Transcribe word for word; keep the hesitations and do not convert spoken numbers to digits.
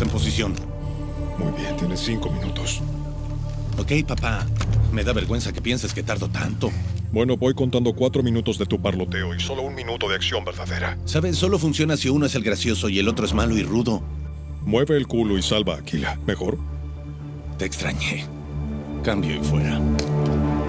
en posición. Muy bien, tienes cinco minutos. Ok, papá. Me da vergüenza que pienses que tardo tanto. Bueno, voy contando cuatro minutos de tu parloteo y solo un minuto de acción verdadera. ¿Sabes? Solo funciona si uno es el gracioso y el otro es malo y rudo. Mueve el culo y salva a Aquila. ¿Mejor? Te extrañé. Cambio y fuera.